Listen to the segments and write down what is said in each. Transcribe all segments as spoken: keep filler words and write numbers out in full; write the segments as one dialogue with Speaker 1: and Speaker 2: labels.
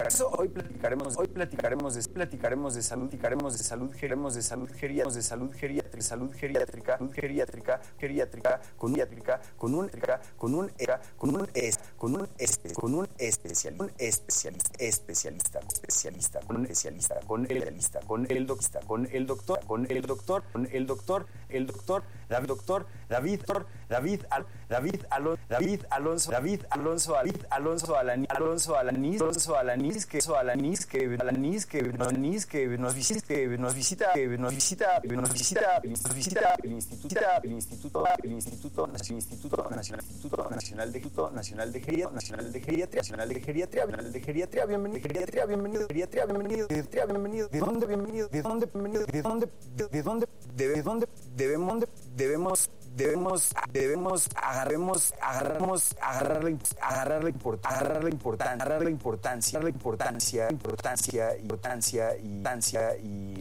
Speaker 1: platicaremos, hoy platicaremos, hoy platicaremos de platicaremos de salud, platicaremos de salud, geremos de salud, geriamos de salud, geriátrica, salud geriátrica, geriátrica, geriátrica, con geriátrica, con un con un con un es, con un este, con un especialista, un especialista, especialista, especialista, con un especialista, con el especialista, con el doctor, con el doctor, con el doctor, con el doctor, el doctor, David doctor, David, David, David Alonso, David Alonso, David Alonso, David Alonso Alanis, Alonso Alanis, Alonso Alanis, que eso Alanis, que Alanis, que Alanis, que nos visita, que nos visita, que nos visita, que nos visita, nos visita el instituto, el instituto, el instituto, el instituto nacional, instituto nacional de nacional de geriatría, nacional de geriatría, nacional de geriatría, nacional de geriatría, bienvenido, geriatría, bienvenido, geriatría, bienvenido, geriatría, bienvenido, ¿de dónde bienvenido? ¿De dónde bienvenido? ¿De dónde? ¿De dónde? ¿De dónde debemos debemos debemos debemos agarremos agarramos agarrar la agarrar la importancia agarrar la importancia agarrar la importancia la importancia importancia importancia y importancia y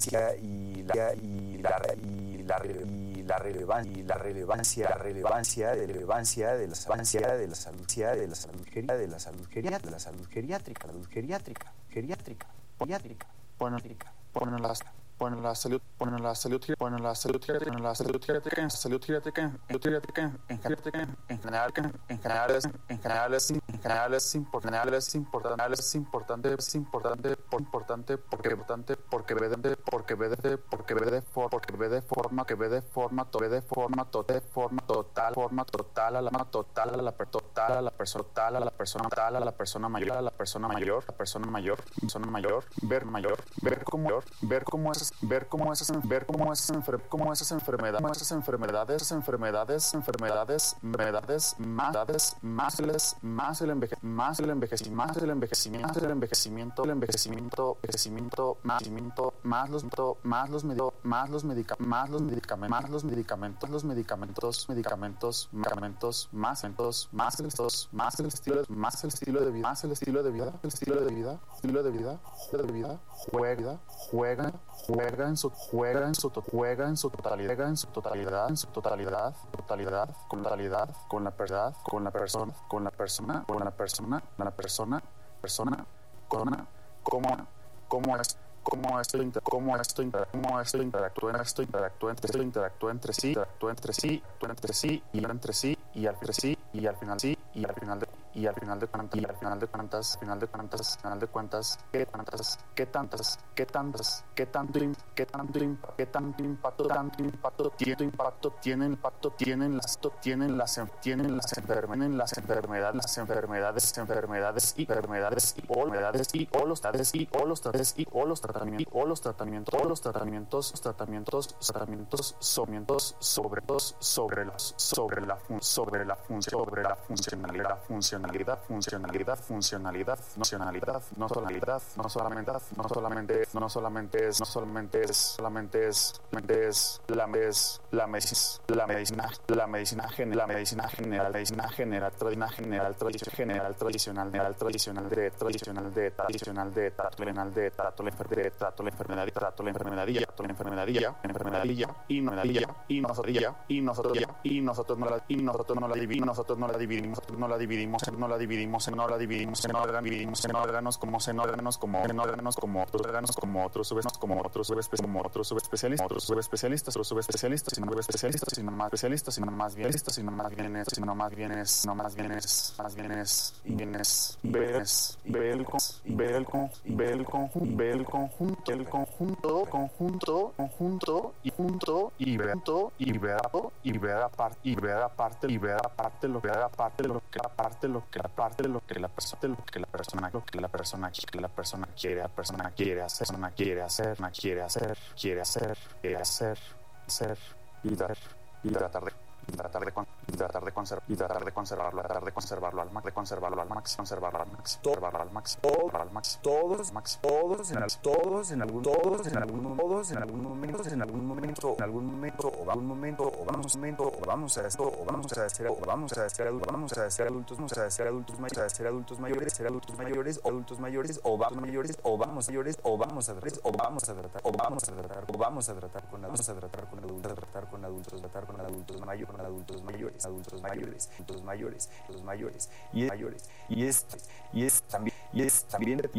Speaker 1: y la y la y la y la relevancia y la relevancia la relevancia de relevancia de la relevancia de la salud de la salud geriátrica de la salud geriátrica de la salud geriátrica la salud geriátrica geriátrica geriátrica geriátrica
Speaker 2: ponen las ponen la salud ponen la salud ponen la salud ponen la salud geriátrica salud geriátrica geriátrica en geriátrica en general en general en general es en general es importante es importante es importante es importante por importante porque importante porque ve de porque ve de porque ve de porque ve de forma que ve de forma ve de forma total forma total forma total a la total a la total a la persona total a la persona total a la persona mayor a la persona mayor la persona mayor persona mayor ver mayor ver cómo ver cómo es ver cómo esas ver cómo esas enfer- cómo esas enfermedades esas enfermedades enfermedades enfermedades enfermedades más más les más el enveje más el envejecimiento más el envejecimiento el envejecimiento el envejecimiento envejecimiento más más los más los medio más los medicamentos más los medicamentos más los medicamentos los medicamentos medicamentos medicamentos más entonces más el más el estilo más el estilo de vida más el estilo de vida el estilo de vida estilo de vida de vida juega juega juega en su juega en su juega en su totalidad en su totalidad en su totalidad totalidad con totalidad con la verdad con la persona con la persona con la persona la persona persona con cómo cómo es cómo esto inter, cómo esto inter, cómo esto interactúa esto interactúa entre esto interactúa entre sí interactúa entre sí entre sí y entre sí y al final sí y al final sí y al final de y al final de cuentas y al final de cuentas final de cuentas final de cuentas qué tantas qué tantas qué tantas qué tanto qué tanto qué tanto impacto tanto impacto tiene impacto tiene impacto tienen las tienen las tienen las enfermedades las enfermedades las enfermedades enfermedades y enfermedades y enfermedades y o los tratamientos y o los tratamientos y o los tratamientos o los tratamientos o los tratamientos tratamientos tratamientos tratamientos sobre dos sobre los sobre la sobre la función sobre la funcionalidad función funcionalidad, funcionalidad, funcionalidad, funcionalidad, no solamente, no solamente, no solamente, no solamente es, no solamente es, solamente es, solamente es la es la medicina, la medicina, la medicina general, la medicina general, medicina general, medicina general, tradicional, general, tradicional, general, tradicional de, tradicional de, tradicional de, tradicional de, trato la enfermedad, trato la enfermedad, trato la enfermedad, trato la enfermedad, enfermedad y no y nosotros y nosotros y nosotros no la y nosotros no la dividimos, nosotros no la dividimos, no la dividimos no la dividimos en no la dividimos en órganos dividimos en órganos como en órganos como en órganos como otros órganos como otros subes como otros subespecialistas como otros subespecialistas otros subespecialistas otros subespecialistas sino especialistas sino más especialistas sino más bien sino más bien es sino más bien es no más bien es más bien es y bien es ves ve el ve el ve el conjunto ve el conjunto el conjunto conjunto conjunto y junto y junto y ver y ver aparte y ver aparte y ver aparte lo que aparte lo que aparte lo que aparte de lo que la persona lo que la persona lo que la persona que la persona quiere la persona quiere hacer persona quiere hacer quiere hacer quiere hacer quiere hacer hacer y dar y tratar de y tratar de, con, y tratar de conservar y tratar de conservarlo tratar de conservarlo al máximo de conservarlo al máximo conservarlo al máximo conservarlo al máximo al máximo todos máximo todos en todos en algún todos en algún todos en algún momento en algún momento en algún momento o algún momento o vamos momento o vamos a esto o vamos a hacer o vamos a hacer adultos vamos a hacer adultos vamos a hacer adultos mayores a ser adultos mayores ser adultos mayores o adultos mayores o vamos mayores o vamos mayores o vamos a tratar o vamos a tratar o vamos a tratar o vamos a tratar con vamos a tratar con adultos tratar con adultos tratar con adultos mayores con adultos mayores adultos mayores adultos mayores adultos mayores y es mayores y es y es también y es también y